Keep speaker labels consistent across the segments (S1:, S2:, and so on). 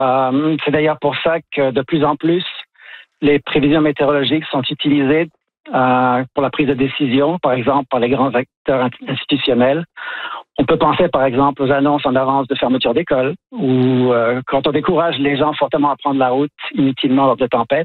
S1: C'est d'ailleurs pour ça que de plus en plus, les prévisions météorologiques sont utilisées pour la prise de décision, par exemple par les grands acteurs institutionnels. On peut penser par exemple aux annonces en avance de fermeture d'école ou quand on décourage les gens fortement à prendre la route inutilement lors de tempêtes.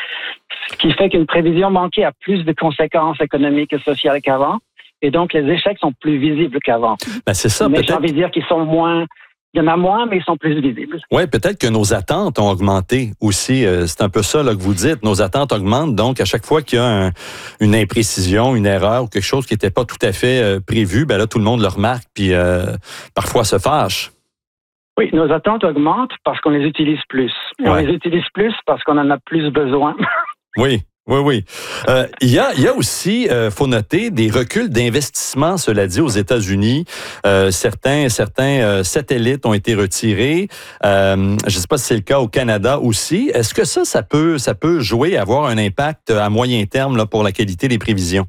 S1: Ce qui fait qu'une prévision manquée a plus de conséquences économiques et sociales qu'avant. Et donc, les échecs sont plus visibles qu'avant.
S2: Ben c'est ça,
S1: mais
S2: peut-être.
S1: J'ai envie de dire qu'ils sont moins... Il y en a moins, mais ils sont plus visibles.
S2: Oui, peut-être que nos attentes ont augmenté aussi. C'est un peu ça là, que vous dites. Nos attentes augmentent. Donc, à chaque fois qu'il y a une imprécision, une erreur ou quelque chose qui n'était pas tout à fait prévu, ben là, tout le monde le remarque puis parfois se fâche.
S1: Oui, nos attentes augmentent parce qu'on les utilise plus. Et on les utilise plus parce qu'on en a plus besoin.
S2: Oui. Il y a aussi, faut noter, des reculs d'investissement, cela dit, aux États-Unis. Certains satellites ont été retirés. Je ne sais pas si c'est le cas au Canada aussi. Est-ce que ça peut jouer, avoir un impact à moyen terme là, pour la qualité des prévisions?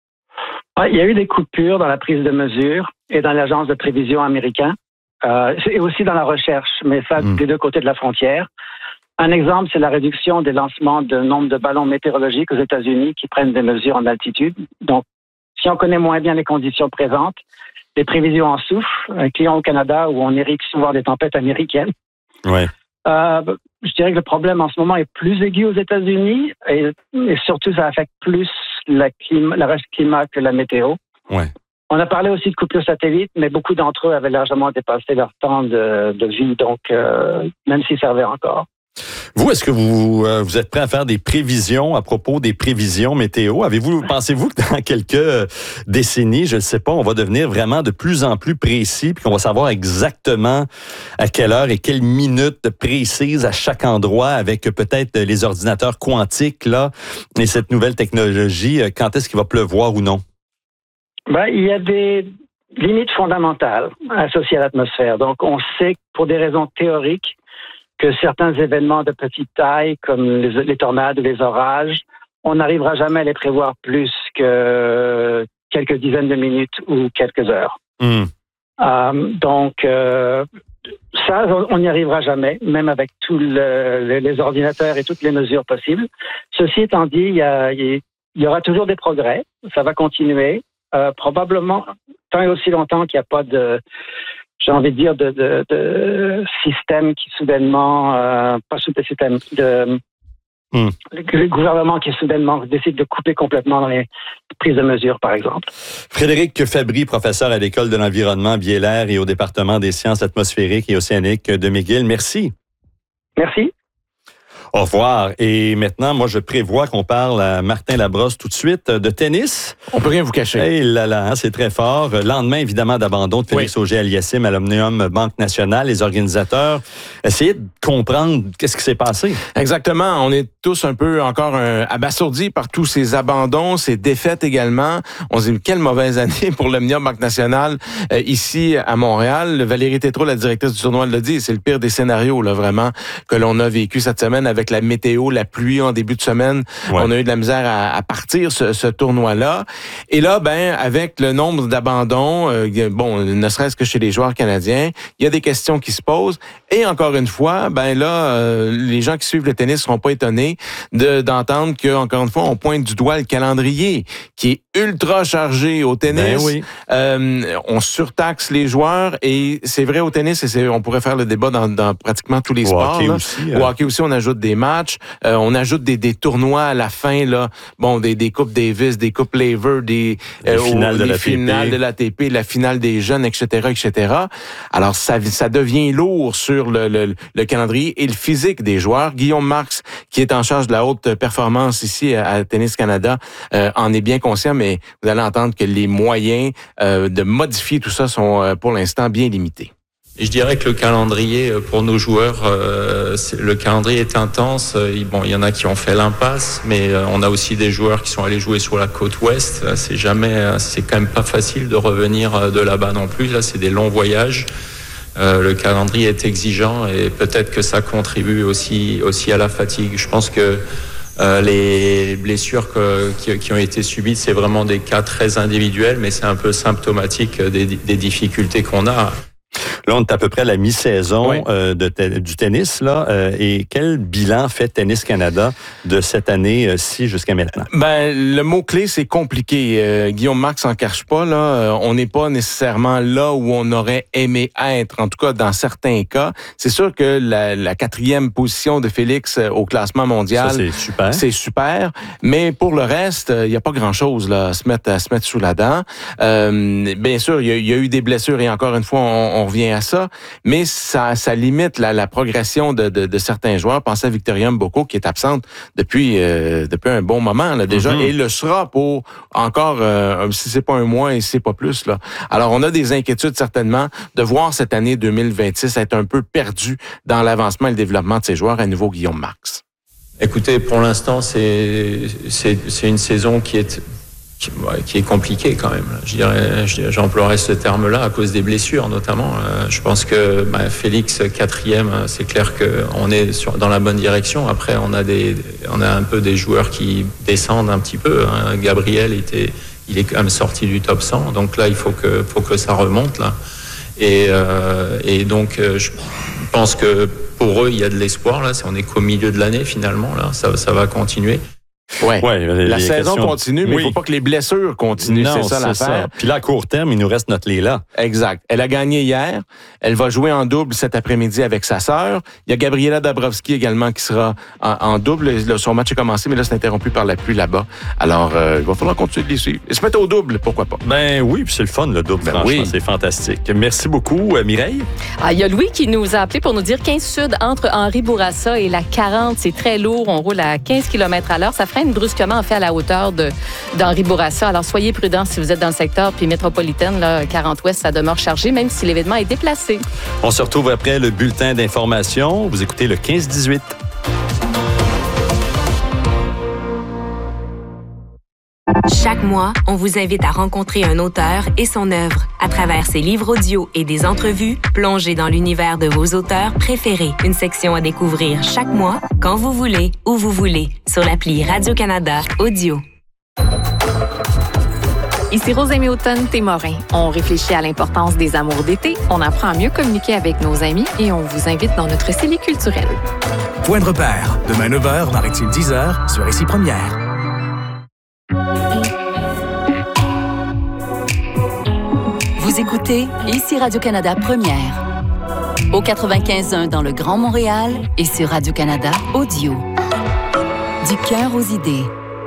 S1: Il y a eu des coupures dans la prise de mesure et dans l'agence de prévision américaine. Et aussi dans la recherche, mais ça des deux côtés de la frontière. Un exemple, c'est la réduction des lancements de nombre de ballons météorologiques aux États-Unis qui prennent des mesures en altitude. Donc, si on connaît moins bien les conditions présentes, les prévisions en souffrent. Un client au Canada où on hérite souvent des tempêtes américaines.
S2: Ouais.
S1: Je dirais que le problème en ce moment est plus aigu aux États-Unis et surtout, ça affecte plus le reste climat que la météo.
S2: Ouais.
S1: On a parlé aussi de coupures satellites, mais beaucoup d'entre eux avaient largement dépassé leur temps de vie, donc même s'ils servaient encore.
S2: Vous, est-ce que vous êtes prêt à faire des prévisions à propos des prévisions météo? Pensez-vous que dans quelques décennies, je ne sais pas, on va devenir vraiment de plus en plus précis puis qu'on va savoir exactement à quelle heure et quelle minute précise à chaque endroit avec peut-être les ordinateurs quantiques là et cette nouvelle technologie, quand est-ce qu'il va pleuvoir ou non?
S1: Il y a des limites fondamentales associées à l'atmosphère. Donc, on sait que pour des raisons théoriques que certains événements de petite taille, comme les tornades ou les orages, on n'arrivera jamais à les prévoir plus que quelques dizaines de minutes ou quelques heures. Donc, ça, on n'y arrivera jamais, même avec tous les ordinateurs et toutes les mesures possibles. Ceci étant dit, il y aura toujours des progrès. Ça va continuer. Probablement, tant et aussi longtemps qu'il n'y a pas de... J'ai envie de dire de système qui soudainement, le gouvernement qui soudainement décide de couper complètement dans les prises de mesures, par exemple.
S2: Frédéric Fabry, professeur à l'École de l'environnement, biais-l'air et au département des sciences atmosphériques et océaniques de McGill. Merci.
S1: Merci.
S2: Au revoir. Et maintenant, moi, je prévois qu'on parle à Martin Labrosse tout de suite de tennis.
S3: On peut rien vous cacher.
S2: Hey là là, c'est très fort. Lendemain, évidemment, d'abandon de Félix Auger-Aliassime à l'Omnium Banque Nationale. Les organisateurs essayaient de comprendre qu'est-ce qui s'est passé.
S3: Exactement. On est tous un peu encore abasourdis par tous ces abandons, ces défaites également. On se dit, quelle mauvaise année pour l'Omnium Banque Nationale ici à Montréal. Valérie Tétrault, la directrice du tournoi, l'a dit. C'est le pire des scénarios, là, vraiment, que l'on a vécu cette semaine avec la météo, la pluie en début de semaine. Ouais. On a eu de la misère à partir ce tournoi-là. Et là, avec le nombre d'abandons, ne serait-ce que chez les joueurs canadiens, il y a des questions qui se posent. Et encore une fois, les gens qui suivent le tennis ne seront pas étonnés d'entendre qu'encore une fois, on pointe du doigt le calendrier qui est ultra chargé au tennis. On surtaxe les joueurs et c'est vrai au tennis, on pourrait faire le débat dans pratiquement tous les sports.
S2: Hockey aussi,
S3: au hockey aussi, on ajoute des matchs, on ajoute des tournois à la fin, là, des coupes Davis, des coupes Laver, des finales de l'ATP, la finale des jeunes, etc., etc. Alors, ça devient lourd sur le calendrier et le physique des joueurs. Guillaume Marx, qui est en charge de la haute performance ici à Tennis Canada, en est bien conscient, mais vous allez entendre que les moyens de modifier tout ça sont pour l'instant bien limités.
S4: Je dirais que le calendrier pour nos joueurs, le calendrier est intense. Il y en a qui ont fait l'impasse, mais on a aussi des joueurs qui sont allés jouer sur la côte ouest. C'est quand même pas facile de revenir de là-bas non plus. Là, c'est des longs voyages. Le calendrier est exigeant et peut-être que ça contribue aussi à la fatigue. Je pense que les blessures qui ont été subies, c'est vraiment des cas très individuels, mais c'est un peu symptomatique des difficultés qu'on a.
S2: Là, on est à peu près à la mi-saison du tennis. Là, et quel bilan fait Tennis Canada de cette année-ci jusqu'à maintenant?
S3: Ben, le mot-clé, c'est compliqué. Guillaume Marc s'en cache pas. Là, on n'est pas nécessairement là où on aurait aimé être, en tout cas dans certains cas. C'est sûr que la 4e position de Félix au classement mondial,
S2: ça, c'est super.
S3: Mais pour le reste, il n'y a pas grand-chose là, à se mettre sous la dent. Bien sûr, il y a eu des blessures et encore une fois, on revient à ça. Mais ça limite la progression de certains joueurs. Pensez à Victoria Mboko qui est absente depuis un bon moment là, déjà et le sera pour encore si c'est pas un mois et si c'est pas plus là. Alors on a des inquiétudes certainement de voir cette année 2026 être un peu perdue dans l'avancement et le développement de ces joueurs à nouveau Guillaume Marx.
S4: Écoutez, pour l'instant, c'est une saison qui est compliquée quand même. J'emploierais ce terme-là à cause des blessures notamment. Je pense que Félix 4e, c'est clair qu'on est dans la bonne direction. Après, on a un peu des joueurs qui descendent un petit peu. Gabriel il est quand même sorti du top 100, donc là il faut que ça remonte là. Et donc je pense que pour eux il y a de l'espoir là. On est qu'au milieu de l'année finalement là, ça va continuer.
S3: Ouais, la saison continue, mais il ne faut pas que les blessures continuent.
S2: Non,
S3: c'est ça l'affaire.
S2: Puis là, à court terme, il nous reste notre Léla.
S3: Exact. Elle a gagné hier. Elle va jouer en double cet après-midi avec sa sœur. Il y a Gabriela Dabrowski également qui sera en double. Son match est commencé, mais là, c'est interrompu par la pluie là-bas. Alors, il va falloir continuer de les suivre. Et se mettre au double, pourquoi pas?
S2: Ben oui, puis c'est le fun, le double, franchement. Oui. C'est fantastique. Merci beaucoup, Mireille.
S5: Il y a Louis qui nous a appelé pour nous dire 15 Sud entre Henri Bourassa et la 40. C'est très lourd. On roule à 15 km à l'heure. Ça freine brusquement en fait à la hauteur d'Henri Bourassa. Alors soyez prudents si vous êtes dans le secteur puis métropolitaine, là, 40 Ouest, ça demeure chargé même si l'événement est déplacé.
S2: On se retrouve après le bulletin d'information. Vous écoutez le 15-18.
S6: Chaque mois, on vous invite à rencontrer un auteur et son œuvre. À travers ses livres audio et des entrevues, plongez dans l'univers de vos auteurs préférés. Une section à découvrir chaque mois, quand vous voulez, où vous voulez, sur l'appli Radio-Canada Audio.
S7: Ici Rosemée Automne-Témorin. On réfléchit à l'importance des amours d'été, on apprend à mieux communiquer avec nos amis et on vous invite dans notre série culturelle.
S8: Point de repère, demain 9h, Maritime 10h, sur Ici Première.
S9: Vous écoutez Ici Radio-Canada Première. Au 95.1 dans le Grand Montréal et sur Radio-Canada Audio. Du cœur aux idées.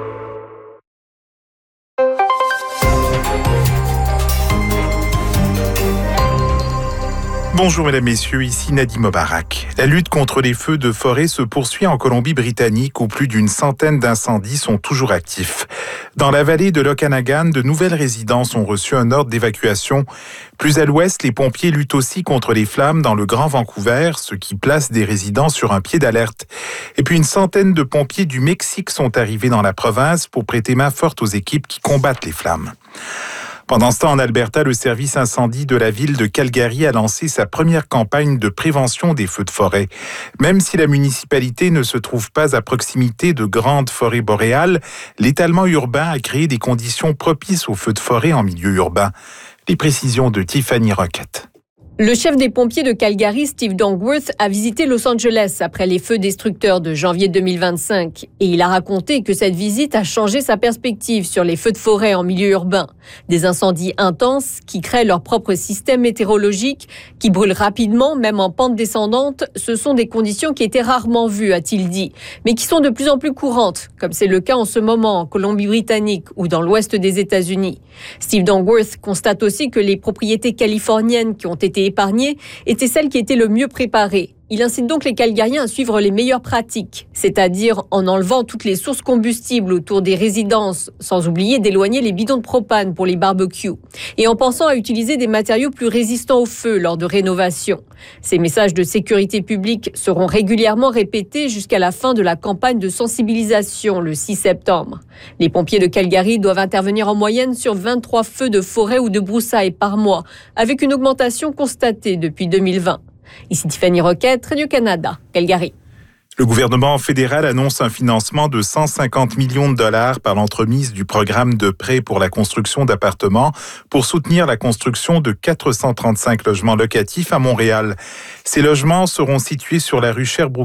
S10: Bonjour mesdames, messieurs, ici Nadim Mobarak. La lutte contre les feux de forêt se poursuit en Colombie-Britannique où plus d'une centaine d'incendies sont toujours actifs. Dans la vallée de l'Okanagan, de nouvelles résidences ont reçu un ordre d'évacuation. Plus à l'ouest, les pompiers luttent aussi contre les flammes dans le Grand Vancouver, ce qui place des résidents sur un pied d'alerte. Et puis une centaine de pompiers du Mexique sont arrivés dans la province pour prêter main forte aux équipes qui combattent les flammes. Pendant ce temps, en Alberta, le service incendie de la ville de Calgary a lancé sa première campagne de prévention des feux de forêt. Même si la municipalité ne se trouve pas à proximité de grandes forêts boréales, l'étalement urbain a créé des conditions propices aux feux de forêt en milieu urbain. Les précisions de Tiffany Roquette.
S11: Le chef des pompiers de Calgary, Steve Dongworth, a visité Los Angeles après les feux destructeurs de janvier 2025. Et il a raconté que cette visite a changé sa perspective sur les feux de forêt en milieu urbain. Des incendies intenses qui créent leur propre système météorologique, qui brûlent rapidement, même en pente descendante, ce sont des conditions qui étaient rarement vues, a-t-il dit, mais qui sont de plus en plus courantes, comme c'est le cas en ce moment en Colombie-Britannique ou dans l'ouest des États-Unis. Steve Dongworth constate aussi que les propriétés californiennes qui ont été épargnées étaient celles qui étaient le mieux préparées. Il incite donc les Calgariens à suivre les meilleures pratiques, c'est-à-dire en enlevant toutes les sources combustibles autour des résidences, sans oublier d'éloigner les bidons de propane pour les barbecues, et en pensant à utiliser des matériaux plus résistants au feu lors de rénovation. Ces messages de sécurité publique seront régulièrement répétés jusqu'à la fin de la campagne de sensibilisation le 6 septembre. Les pompiers de Calgary doivent intervenir en moyenne sur 23 feux de forêt ou de broussailles par mois, avec une augmentation constatée depuis 2020. Ici Tiffany Roquette, Radio-Canada, Calgary.
S10: Le gouvernement fédéral annonce un financement de 150 millions de dollars par l'entremise du programme de prêt pour la construction d'appartements pour soutenir la construction de 435 logements locatifs à Montréal. Ces logements seront situés sur la rue Sherbrooke